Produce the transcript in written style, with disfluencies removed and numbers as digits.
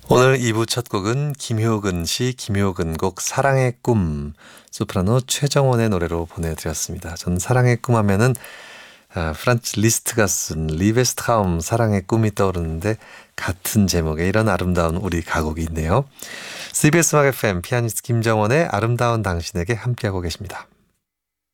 오늘 2부 첫 곡은 김효근 씨, 김효근 곡 사랑의 꿈, 소프라노 최정원의 노래로 보내드렸습니다. 전 사랑의 꿈 하면은 프란츠 리스트가 쓴 리베스트하움 사랑의 꿈이 떠오르는데 같은 제목의 이런 아름다운 우리 가곡이 있네요. CBS 음악 FM 피아니스트 김정원의 아름다운 당신에게 함께하고 계십니다.